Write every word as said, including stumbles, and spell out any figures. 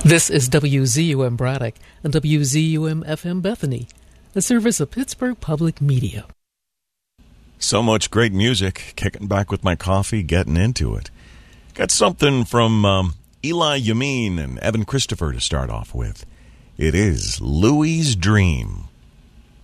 This is W Z U M Braddock and W Z U M F M Bethany, a service of Pittsburgh Public Media. So much great music, kicking back with my coffee, getting into it. Got something from um, Eli Yamin and Evan Christopher to start off with. It is Louie's Dream.